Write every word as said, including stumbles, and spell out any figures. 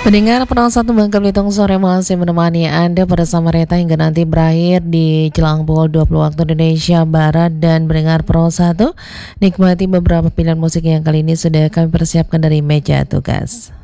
Pendengar Penang satu Bangka Belitung sore masih menemani Anda pada Samareta hingga nanti berakhir di jelang pukul dua puluh waktu Indonesia Barat. Dan pendengar Pro satu, nikmati beberapa pilihan musik yang kali ini sudah kami persiapkan dari meja tugas.